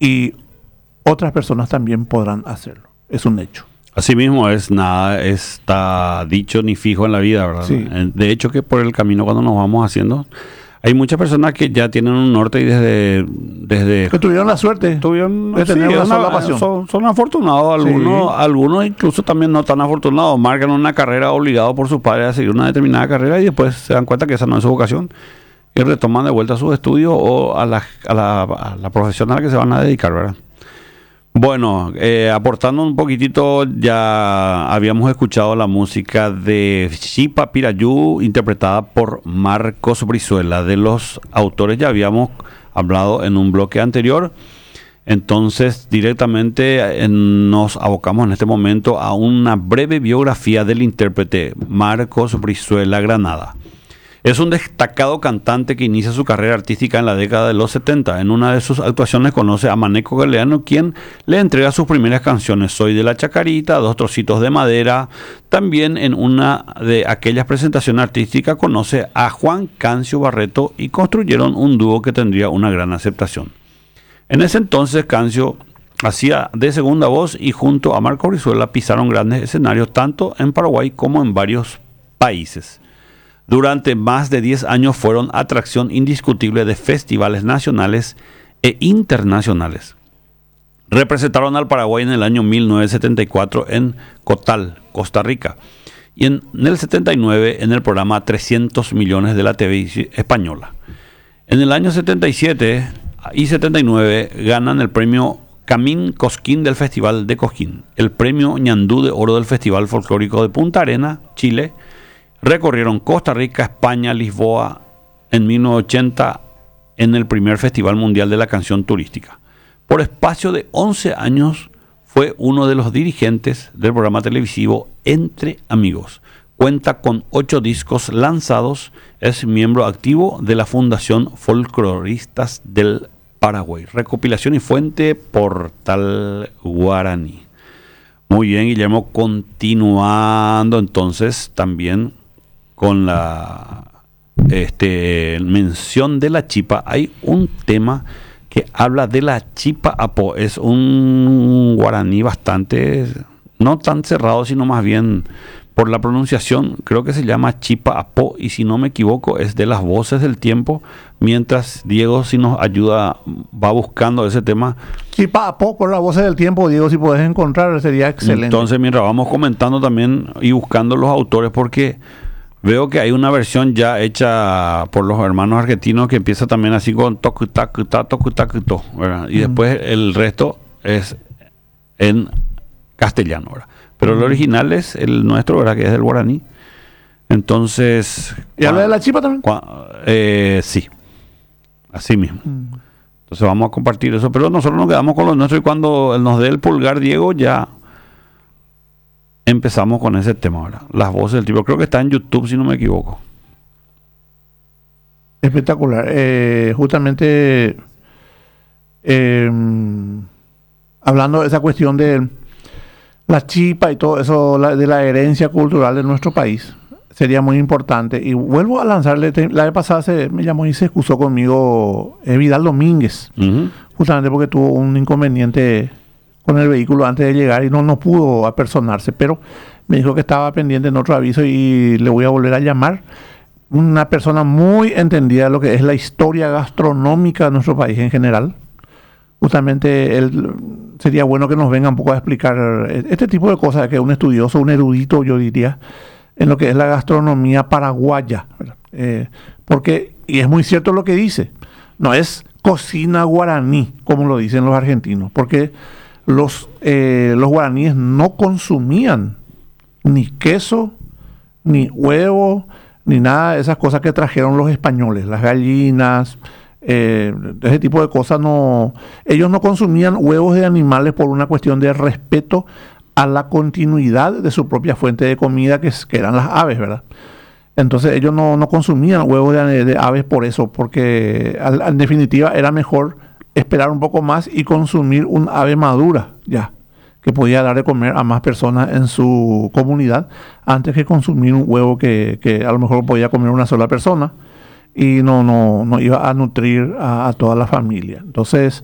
y otras personas también podrán hacerlo. Es un hecho. Así mismo es, nada está dicho ni fijo en la vida, ¿verdad? Sí. De hecho que por el camino cuando nos vamos haciendo, hay muchas personas que ya tienen un norte y desde Que tuvieron la suerte de tener una sola pasión. Son afortunados, algunos incluso también no tan afortunados, marcan una carrera obligados por sus padres a seguir una determinada carrera y después se dan cuenta que esa no es su vocación y retoman de vuelta sus estudios o a la profesión a la que se van a dedicar, ¿verdad? Bueno, aportando un poquitito, ya habíamos escuchado la música de Chipa Pirayú, interpretada por Marcos Brizuela. De los autores ya habíamos hablado en un bloque anterior. Entonces, directamente nos abocamos en este momento a una breve biografía del intérprete Marcos Brizuela Granada. Es un destacado cantante que inicia su carrera artística en la década de los 70. En una de sus actuaciones conoce a Maneco Galeano, quien le entrega sus primeras canciones, Soy de la Chacarita, Dos trocitos de madera. También en una de aquellas presentaciones artísticas conoce a Juan Cancio Barreto y construyeron un dúo que tendría una gran aceptación. En ese entonces Cancio hacía de segunda voz y junto a Marco Brizuela pisaron grandes escenarios tanto en Paraguay como en varios países. Durante más de 10 años fueron atracción indiscutible de festivales nacionales e internacionales. Representaron al Paraguay en el año 1974 en Cotal, Costa Rica, y en el 79 en el programa 300 millones de la TV española. En el año 77 y 79 ganan el premio Camín Cosquín del Festival de Cosquín, el premio Ñandú de Oro del Festival Folclórico de Punta Arena, Chile. Recorrieron Costa Rica, España, Lisboa en 1980 en el primer Festival Mundial de la Canción Turística. Por espacio de 11 años fue uno de los dirigentes del programa televisivo Entre Amigos. Cuenta con 8 discos lanzados, es miembro activo de la Fundación Folcloristas del Paraguay. Recopilación y fuente Portal Guaraní. Muy bien, Guillermo, continuando entonces también con la mención de la chipa. Hay un tema que habla de la chipa apó. Es un guaraní bastante, no tan cerrado, sino más bien por la pronunciación, creo que se llama chipa apó, y si no me equivoco es de las voces del tiempo, mientras Diego, si nos ayuda, va buscando ese tema. Chipa apó por las voces del tiempo, Diego, si podés encontrar sería excelente. Entonces, mientras vamos comentando también y buscando los autores, porque veo que hay una versión ya hecha por los hermanos argentinos que empieza también así con tocu tacu ta tocu tacu to, ¿verdad? Y después el resto es en castellano, ¿verdad? Pero el original es el nuestro, ¿verdad? Que es del guaraní. Entonces, ¿y habla de la chipa también? Sí, así mismo. Entonces vamos a compartir eso, pero nosotros nos quedamos con lo nuestro y cuando nos dé el pulgar Diego ya empezamos con ese tema ahora. Las voces del tipo, creo que está en YouTube si no me equivoco. Espectacular. Justamente hablando de esa cuestión de la chipa y todo eso, de la herencia cultural de nuestro país, sería muy importante. Y vuelvo a lanzarle, la vez pasada me llamó y se excusó conmigo Vidal Domínguez, justamente porque tuvo un inconveniente con el vehículo antes de llegar y no pudo apersonarse, pero me dijo que estaba pendiente en otro aviso y le voy a volver a llamar. Una persona muy entendida de lo que es la historia gastronómica de nuestro país en general. Justamente él sería bueno que nos venga un poco a explicar este tipo de cosas, que un estudioso, un erudito, yo diría, en lo que es la gastronomía paraguaya, porque, y es muy cierto lo que dice, no es cocina guaraní, como lo dicen los argentinos, porque los guaraníes no consumían ni queso, ni huevo, ni nada de esas cosas que trajeron los españoles, las gallinas, ese tipo de cosas. Ellos no consumían huevos de animales por una cuestión de respeto a la continuidad de su propia fuente de comida, que eran las aves, ¿verdad? Entonces ellos no consumían huevos de aves por eso, porque en definitiva era mejor esperar un poco más y consumir un ave madura, ya, que podía dar de comer a más personas en su comunidad, antes que consumir un huevo que a lo mejor podía comer una sola persona y no iba a nutrir a toda la familia. Entonces,